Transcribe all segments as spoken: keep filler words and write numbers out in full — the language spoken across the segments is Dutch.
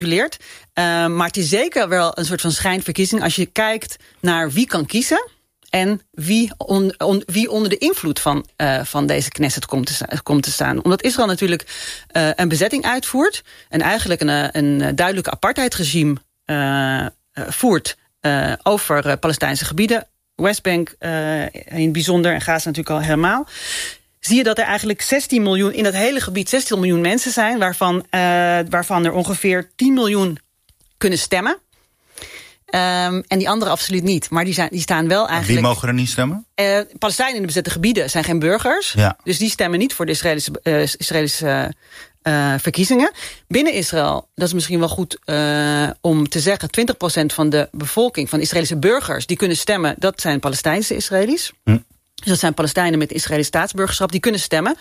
Uh, maar het is zeker wel een soort van schijnverkiezing als je kijkt naar wie kan kiezen en wie, on, on, wie onder de invloed van, uh, van deze Knesset komt te, komt te staan. Omdat Israël natuurlijk uh, een bezetting uitvoert en eigenlijk een, een duidelijk apartheidsregime uh, voert uh, over uh, Palestijnse gebieden. Westbank uh, in het bijzonder en Gaza natuurlijk al helemaal. Zie je dat er eigenlijk zestien miljoen in dat hele gebied zestien miljoen mensen zijn, waarvan, uh, waarvan er ongeveer tien miljoen kunnen stemmen. Um, en die anderen absoluut niet. Maar die, zijn, die staan wel eigenlijk... Wie mogen er niet stemmen? Uh, Palestijnen in de bezette gebieden zijn geen burgers. Ja. Dus die stemmen niet voor de Israëlische, uh, Israëlische uh, verkiezingen. Binnen Israël, dat is misschien wel goed uh, om te zeggen, twintig procent van de bevolking, van de Israëlische burgers, die kunnen stemmen, dat zijn Palestijnse Israëli's. Hm. Dus dat zijn Palestijnen met Israëlisch staatsburgerschap, die kunnen stemmen.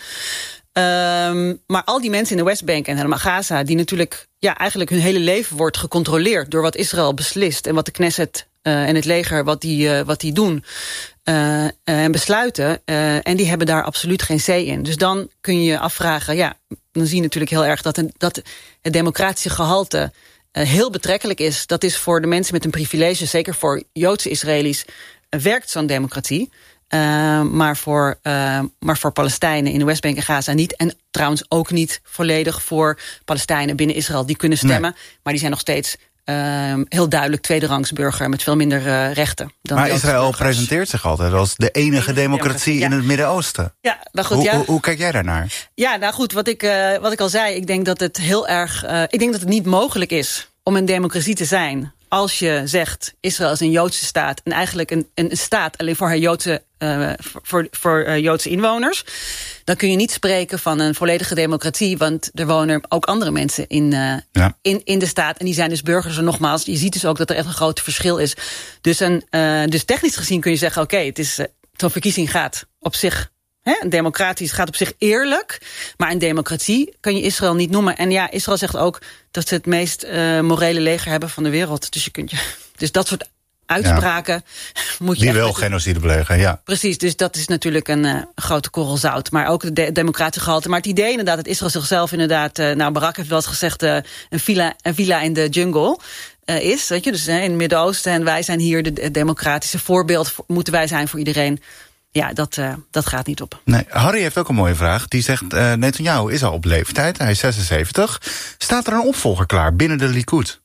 Um, maar al die mensen in de Westbank en helemaal Gaza, die natuurlijk ja, eigenlijk hun hele leven wordt gecontroleerd door wat Israël beslist en wat de Knesset uh, en het leger wat die, uh, wat die doen uh, uh, en besluiten. Uh, en die hebben daar absoluut geen zee in. Dus dan kun je je afvragen, ja, dan zie je natuurlijk heel erg dat, een, dat het democratische gehalte uh, heel betrekkelijk is. Dat is voor de mensen met een privilege, zeker voor Joodse Israëli's, uh, werkt zo'n democratie. Uh, maar, voor, uh, maar voor Palestijnen in de Westbank en Gaza niet. En trouwens ook niet volledig voor Palestijnen binnen Israël. Die kunnen stemmen, nee. Maar die zijn nog steeds uh, heel duidelijk tweederangsburger met veel minder uh, rechten. Dan maar Israël burgers. Presenteert zich altijd als de enige democratie ja. in het Midden-Oosten. Ja, nou goed, hoe, ja. hoe, hoe kijk jij daarnaar? Ja, nou goed, wat ik, uh, wat ik al zei, ik denk dat het heel erg, uh, ik denk dat het niet mogelijk is om een democratie te zijn als je zegt, Israël is een Joodse staat en eigenlijk een, een staat alleen voor haar Joodse, uh, voor, voor uh, Joodse inwoners, dan kun je niet spreken van een volledige democratie, want er wonen ook andere mensen in, uh, ja. in, in de staat en die zijn dus burgers. En nogmaals, je ziet dus ook dat er echt een groot verschil is. Dus, een, uh, dus technisch gezien kun je zeggen, oké, okay, het is uh, zo'n verkiezing gaat op zich, hè, een democratisch gaat op zich eerlijk, maar een democratie kan je Israël niet noemen. En ja, Israël zegt ook dat ze het meest uh, morele leger hebben van de wereld. Dus je kunt je, dus dat soort uitspraken ja. moet je. Die wel genocide plegen, ja. Precies, dus dat is natuurlijk een uh, grote korrel zout. Maar ook de de democratische gehalte. Maar het idee inderdaad dat Israël zichzelf inderdaad, uh, nou Barak heeft wel eens gezegd, uh, een villa, een villa in de jungle uh, is, weet je, dus uh, in het Midden-Oosten en wij zijn hier de, de democratische voorbeeld, voor, moeten wij zijn voor iedereen. Ja, dat, uh, dat gaat niet op. Nee, Harry heeft ook een mooie vraag. Die zegt, uh, Netanyahu is al op leeftijd, hij is zesenzeventig. Staat er een opvolger klaar binnen de Likud?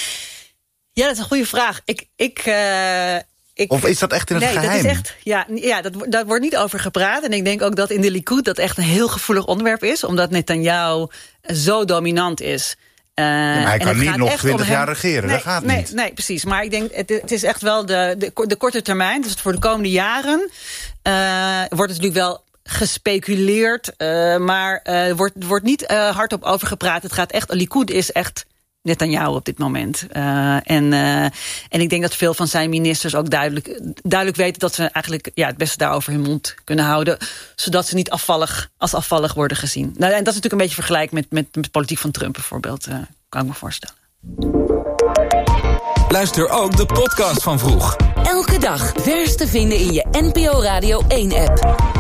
Ja, dat is een goede vraag. Ik, ik, uh, ik, of is dat echt in het nee, geheim? Dat is echt, ja, ja dat, daar wordt niet over gepraat. En ik denk ook dat in de Likud dat echt een heel gevoelig onderwerp is. Omdat Netanyahu zo dominant is. Uh, ja, maar hij kan niet nog twintig jaar hem, regeren, nee, dat gaat nee, niet. Nee, precies. Maar ik denk, het, het is echt wel de, de, de korte termijn. Dus voor de komende jaren uh, wordt het natuurlijk wel gespeculeerd. Uh, maar er uh, wordt, wordt niet uh, hardop over gepraat. Het gaat echt, Likud is echt Netanyahu op dit moment. Uh, en, uh, en ik denk dat veel van zijn ministers ook duidelijk, duidelijk weten dat ze eigenlijk ja, het beste daarover hun mond kunnen houden, zodat ze niet afvallig, als afvallig worden gezien. Nou, en dat is natuurlijk een beetje vergelijk met, met, met de politiek van Trump bijvoorbeeld, uh, kan ik me voorstellen. Luister ook de podcast van Vroeg. Elke dag vers te vinden in je N P O Radio één app.